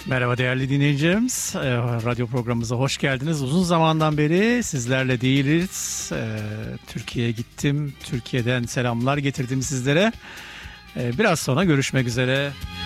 Merhaba değerli dinleyicilerimiz. Radyo programımıza hoş geldiniz. Uzun zamandan beri sizlerle değiliz. Türkiye'ye gittim. Türkiye'den selamlar getirdim sizlere. Biraz sonra görüşmek üzere.